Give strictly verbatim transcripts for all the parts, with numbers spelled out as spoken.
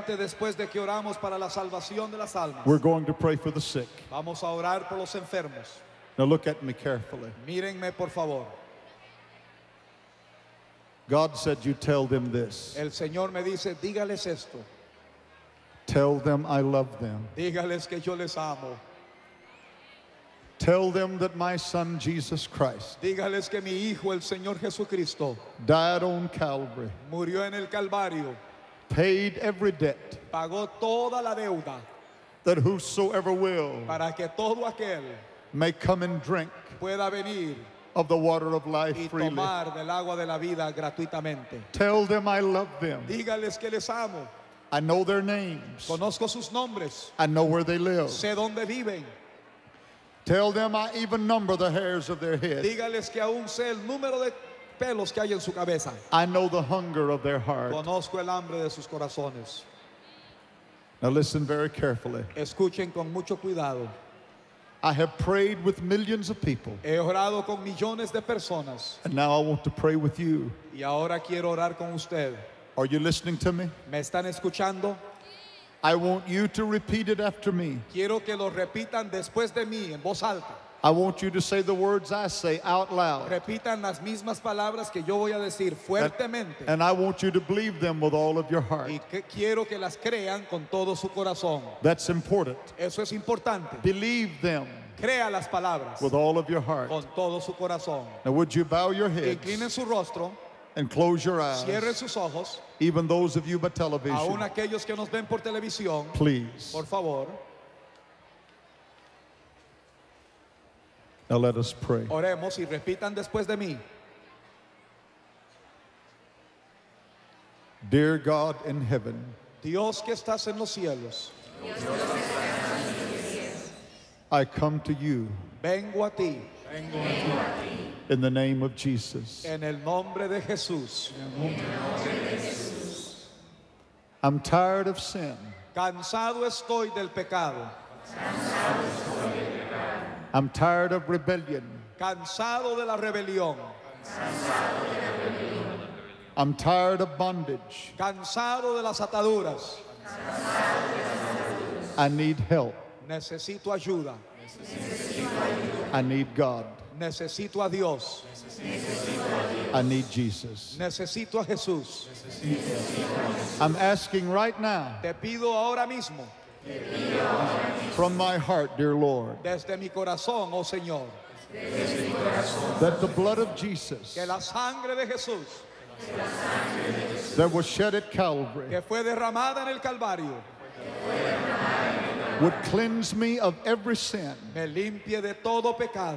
Inmediatamente después de que oramos para la salvación de las almas, we're going to pray for the sick. vamos a orar por los enfermos. Now look at me carefully. Mírenme por favor. God said you tell them this. El Señor me dice, dígales esto. Tell them I love them. Dígales que yo les amo. Tell them that my son Jesus Christ Dígales que mi hijo, el Señor Jesucristo, died on Calvary, murió en el Calvario, paid every debt, pagó toda la deuda that whosoever will para que todo aquel may come and drink pueda venir of the water of life y freely. tomar del agua de la vida gratuitamente. Tell them I love them. Dígales que les amo. I know their names. Conozco sus nombres. I know where they live. Sé dónde viven. Tell them I even number the hairs of their head. Dígales que aún sé el número de pelos que hay en su cabeza. I know the hunger of their heart. Conozco el hambre de sus corazones. Now listen very carefully. Escuchen con mucho cuidado. I have prayed with millions of people, He orado con millones de personas and now I want to pray with you. y ahora quiero orar con usted. Are you listening to me? ¿Me están escuchando? I want you to repeat it after me. Quiero que lo repitan después de mí en voz alta. I want you to say the words I say out loud. Repitan las mismas palabras que yo voy a decir fuertemente. And I want you to believe them with all of your heart. Y que quiero que las crean con todo su corazón. That's important. Eso es importante. Believe them Crea las palabras with all of your heart. con todo su corazón. Now would you bow your heads Inclinen su rostro, and close your cierren eyes, sus ojos, even those of you by aún television, aquellos que nos ven por televisión, please. por favor, Now let us pray. oremos y repitan después de mí. Dear God in heaven, Dios que estás en los cielos, I come to you vengo a ti in the name of Jesus. en el nombre de Jesús. I'm tired of sin. Cansado estoy del pecado, I'm tired of rebellion. cansado de la rebelión, I'm tired of bondage. cansado de las ataduras. I need help. Necesito ayuda, I need God. necesito a Dios, I need Jesus. necesito a Jesús. I'm asking right now Te pido ahora mismo, from my heart, dear Lord, desde mi corazón, oh Señor, that the blood of Jesus que la sangre de Jesús that was shed at Calvary que fue derramada en el Calvario would cleanse me of every sin, me limpie de todo pecado,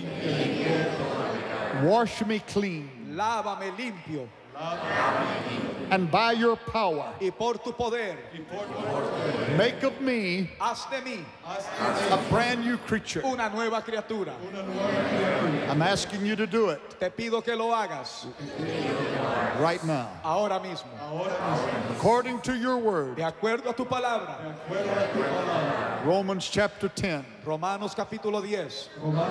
wash me clean, lávame limpio and by your power, y por tu poder make of me haz de mí a brand new creature. una nueva criatura. I'm asking you to do it Te pido que lo hagas right now. ahora mismo, According to your word, de acuerdo a tu palabra. Romans chapter ten, Romanos capítulo diez.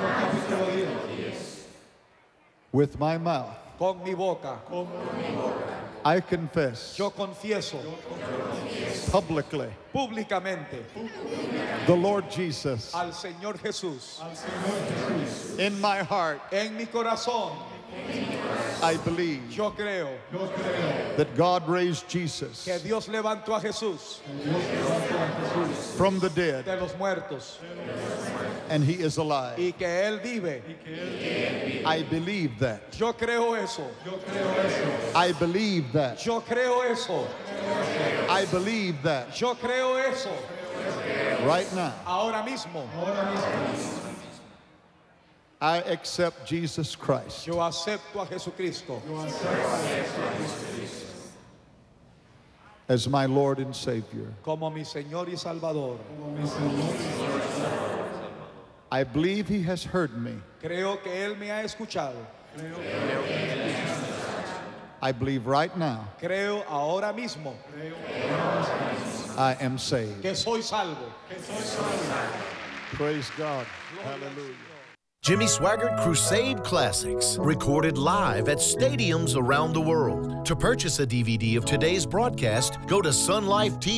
with my mouth, Con mi boca I confess yo confieso publicly públicamente the Lord Jesus. al Señor Jesús. In my heart, En mi corazón I believe yo creo that God raised Jesus que Dios levantó a Jesús from the dead de los muertos and he is alive. y que Él vive. I believe that. Yo creo eso. I believe that. Yo creo eso. I believe that Yo creo eso. right now. Ahora mismo I accept Jesus Christ yo acepto a Jesucristo as my Lord and Savior. como mi Señor y Salvador. I believe he has heard me. Creo que Él me ha escuchado. I believe right now Creo ahora mismo I am saved. que soy salvo. Praise God. Hallelujah. Jimmy Swaggart Crusade Classics, recorded live at stadiums around the world. To purchase a D V D of today's broadcast, go to Sun Life T V.